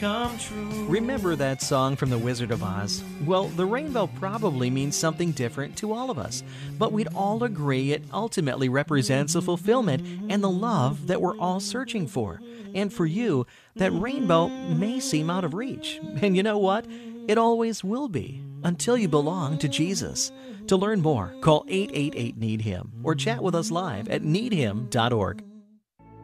come true. Remember that song from The Wizard of Oz? Well, the rainbow probably means something different to all of us, but we'd all agree it ultimately represents the fulfillment and the love that we're all searching for. And for you, that rainbow may seem out of reach. And you know what? It always will be, until you belong to Jesus. To learn more, call 888-NEED-HIM or chat with us live at needhim.org.